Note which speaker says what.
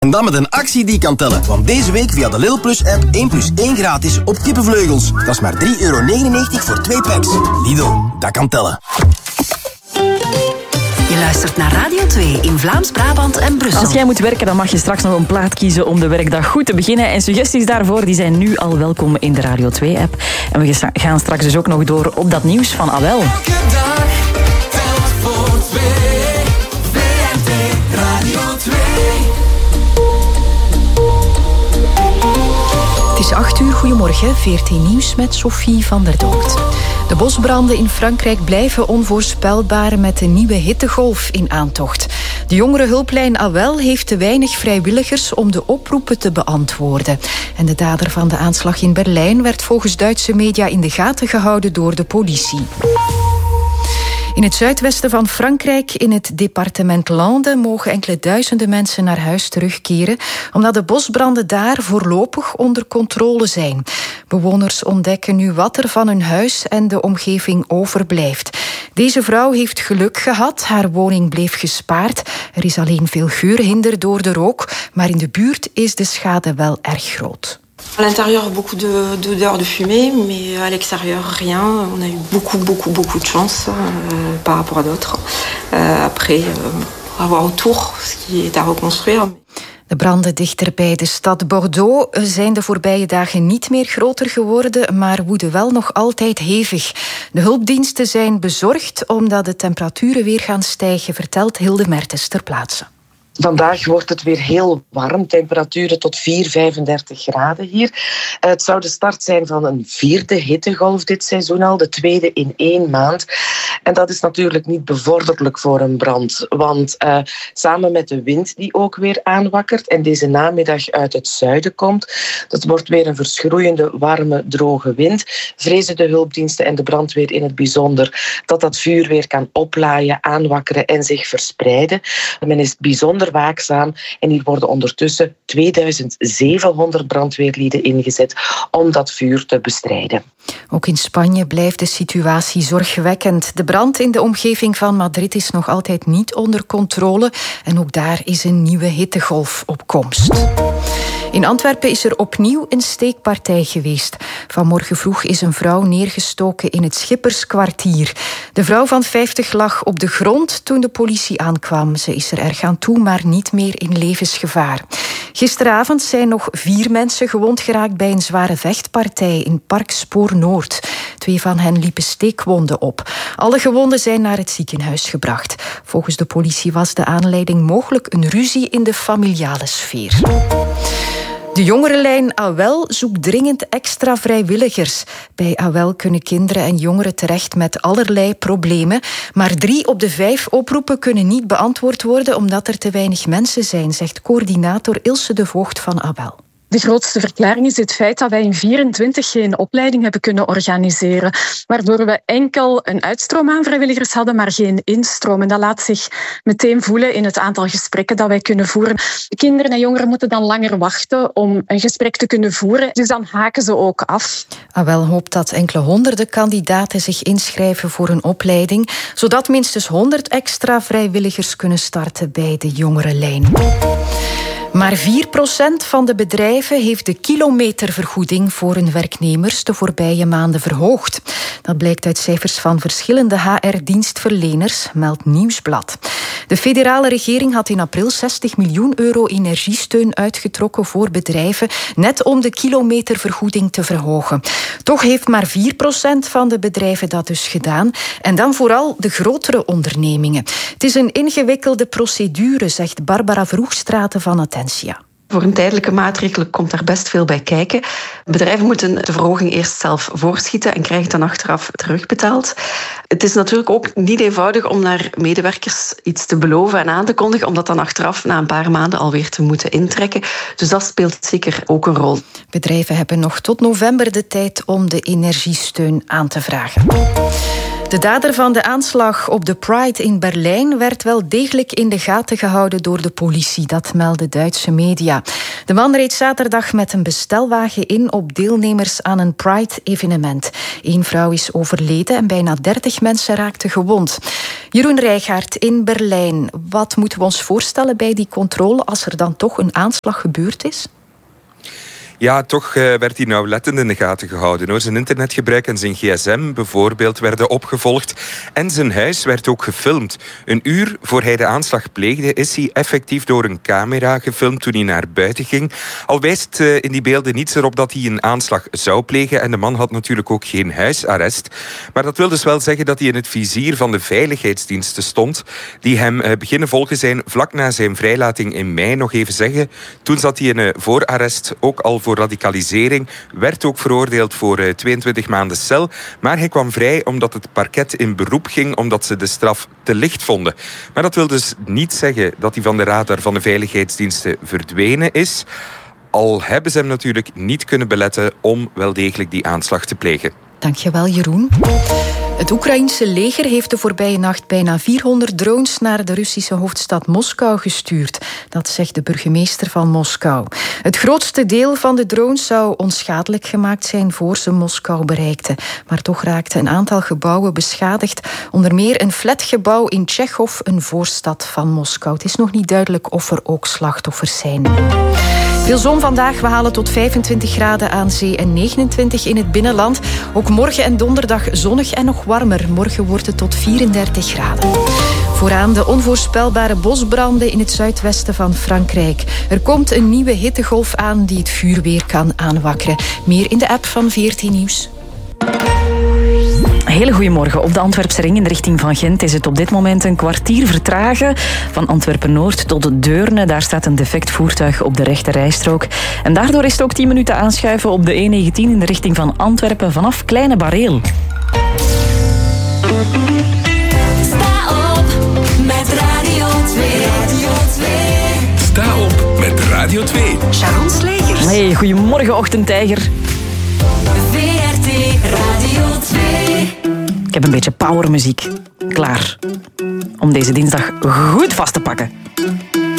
Speaker 1: En dan met een actie die kan tellen. Want deze week via de Lidl Plus app 1 + 1 gratis op kippenvleugels. Dat is maar €3,99 voor 2 packs. Lidl, dat kan tellen.
Speaker 2: Je luistert naar Radio 2 in Vlaams-Brabant en Brussel.
Speaker 3: Als jij moet werken, dan mag je straks nog een plaat kiezen om de werkdag goed te beginnen. En suggesties daarvoor die zijn nu al welkom in de Radio 2-app. En we gaan straks dus ook nog door op dat nieuws van Abel.
Speaker 4: Elke dag telt voor 2. VRT Radio 2.
Speaker 5: Het is 8:00, goedemorgen, VRT Nieuws met Sophie van der Doort. De bosbranden in Frankrijk blijven onvoorspelbaar met de nieuwe hittegolf in aantocht. De jongerenhulplijn AWEL heeft te weinig vrijwilligers om de oproepen te beantwoorden. En de dader van de aanslag in Berlijn werd volgens Duitse media in de gaten gehouden door de politie. In het zuidwesten van Frankrijk, in het departement Landes, mogen enkele duizenden mensen naar huis terugkeren, omdat de bosbranden daar voorlopig onder controle zijn. Bewoners ontdekken nu wat er van hun huis en de omgeving overblijft. Deze vrouw heeft geluk gehad, haar woning bleef gespaard. Er is alleen veel geurhinder door de rook, maar in de buurt is de schade wel erg groot.
Speaker 6: À l'intérieur, beaucoup d'odeurs de fumée, mais à l'extérieur, rien. On a eu beaucoup de chance par rapport à d'autres. Après, on va voir autour ce qui est à reconstruire.
Speaker 5: De branden dichter bij de stad Bordeaux zijn de voorbije dagen niet meer groter geworden, maar woeden wel nog altijd hevig. De hulpdiensten zijn bezorgd omdat de temperaturen weer gaan stijgen, vertelt Hilde Mertens ter plaatse.
Speaker 7: Vandaag wordt het weer heel warm, temperaturen tot 35 graden hier. Het zou de start zijn van een 4e hittegolf dit seizoen al, de 2e in 1 maand. En dat is natuurlijk niet bevorderlijk voor een brand, want samen met de wind die ook weer aanwakkert en deze namiddag uit het zuiden komt, dat wordt weer een verschroeiende, warme, droge wind, vrezen de hulpdiensten en de brandweer in het bijzonder dat dat vuur weer kan oplaaien, aanwakkeren en zich verspreiden. Men is bijzonder waakzaam en hier worden ondertussen 2700 brandweerlieden ingezet om dat vuur te bestrijden.
Speaker 5: Ook in Spanje blijft de situatie zorgwekkend. De brand in de omgeving van Madrid is nog altijd niet onder controle en ook daar is een nieuwe hittegolf op komst. In Antwerpen is er opnieuw een steekpartij geweest. Vanmorgen vroeg is een vrouw neergestoken in het Schipperskwartier. De vrouw van 50 lag op de grond toen de politie aankwam. Ze is er erg aan toe, maar niet meer in levensgevaar. Gisteravond zijn nog 4 mensen gewond geraakt bij een zware vechtpartij in Park Spoor Noord. 2 van hen liepen steekwonden op. Alle gewonden zijn naar het ziekenhuis gebracht. Volgens de politie was de aanleiding mogelijk een ruzie in de familiale sfeer. De jongerenlijn AWEL zoekt dringend extra vrijwilligers. Bij AWEL kunnen kinderen en jongeren terecht met allerlei problemen. Maar 3 op de 5 oproepen kunnen niet beantwoord worden omdat er te weinig mensen zijn, zegt coördinator Ilse de Voogd van AWEL.
Speaker 8: De grootste verklaring is het feit dat wij in 24 geen opleiding hebben kunnen organiseren, waardoor we enkel een uitstroom aan vrijwilligers hadden, maar geen instroom. En dat laat zich meteen voelen in het aantal gesprekken dat wij kunnen voeren. De kinderen en jongeren moeten dan langer wachten om een gesprek te kunnen voeren, dus dan haken ze ook af.
Speaker 5: AWEL hoopt dat enkele honderden kandidaten zich inschrijven voor een opleiding, zodat minstens 100 extra vrijwilligers kunnen starten bij de jongerenlijn. Maar 4% van de bedrijven heeft de kilometervergoeding voor hun werknemers de voorbije maanden verhoogd. Dat blijkt uit cijfers van verschillende HR-dienstverleners, meldt Nieuwsblad. De federale regering had in april €60 miljoen energiesteun uitgetrokken voor bedrijven, net om de kilometervergoeding te verhogen. Toch heeft maar 4% van de bedrijven dat dus gedaan. En dan vooral de grotere ondernemingen. Het is een ingewikkelde procedure, zegt Barbara Vroegstraten van Attentia.
Speaker 9: Voor een tijdelijke maatregel komt daar best veel bij kijken. Bedrijven moeten de verhoging eerst zelf voorschieten en krijgen het dan achteraf terugbetaald. Het is natuurlijk ook niet eenvoudig om naar medewerkers iets te beloven en aan te kondigen, om dat dan achteraf na een paar maanden alweer te moeten intrekken. Dus dat speelt zeker ook een rol.
Speaker 5: Bedrijven hebben nog tot november de tijd om de energiesteun aan te vragen. De dader van de aanslag op de Pride in Berlijn werd wel degelijk in de gaten gehouden door de politie. Dat melden Duitse media. De man reed zaterdag met een bestelwagen in op deelnemers aan een Pride-evenement. 1 vrouw is overleden en bijna 30 mensen raakten gewond. Jeroen Rijgaard in Berlijn. Wat moeten we ons voorstellen bij die controle als er dan toch een aanslag gebeurd is?
Speaker 10: Ja, toch werd hij nauwlettend in de gaten gehouden. Zijn internetgebruik en zijn gsm bijvoorbeeld werden opgevolgd. En zijn huis werd ook gefilmd. Een uur voor hij de aanslag pleegde is hij effectief door een camera gefilmd toen hij naar buiten ging. Al wijst in die beelden niets erop dat hij een aanslag zou plegen. En de man had natuurlijk ook geen huisarrest. Maar dat wil dus wel zeggen dat hij in het vizier van de veiligheidsdiensten stond, die hem beginnen volgen zijn vlak na zijn vrijlating in mei. Nog even zeggen, toen zat hij in voorarrest, ook al voor radicalisering, werd ook veroordeeld voor 22 maanden cel. Maar hij kwam vrij omdat het parket in beroep ging, omdat ze de straf te licht vonden. Maar dat wil dus niet zeggen dat hij van de radar van de veiligheidsdiensten verdwenen is. Al hebben ze hem natuurlijk niet kunnen beletten om wel degelijk die aanslag te plegen.
Speaker 5: Dankjewel, Jeroen. Het Oekraïense leger heeft de voorbije nacht bijna 400 drones naar de Russische hoofdstad Moskou gestuurd. Dat zegt de burgemeester van Moskou. Het grootste deel van de drones zou onschadelijk gemaakt zijn voor ze Moskou bereikten. Maar toch raakten een aantal gebouwen beschadigd. Onder meer een flatgebouw in Tchechov, een voorstad van Moskou. Het is nog niet duidelijk of er ook slachtoffers zijn. Veel zon vandaag. We halen tot 25 graden aan zee en 29 in het binnenland. Ook morgen en donderdag zonnig en nog warmer. Morgen wordt het tot 34 graden. Vooraan de onvoorspelbare bosbranden in het zuidwesten van Frankrijk. Er komt een nieuwe hittegolf aan die het vuur weer kan aanwakkeren. Meer in de app van VRT Nieuws.
Speaker 3: Hele goedemorgen. Op de Antwerpse ring in de richting van Gent is het op dit moment een kwartier vertragen. Van Antwerpen-Noord tot Deurne. Daar staat een defect voertuig op de rechte rijstrook. En daardoor is het ook 10 minuten aanschuiven op de E19 in de richting van Antwerpen vanaf Kleine Bareel.
Speaker 4: Sta op met Radio 2. Radio 2.
Speaker 11: Sta op met Radio 2.
Speaker 2: Sharon Slegers.
Speaker 3: Hey, goedemorgen, ochtendtijger.
Speaker 4: VRT Radio 2.
Speaker 3: Ik heb een beetje powermuziek klaar om deze dinsdag goed vast te pakken.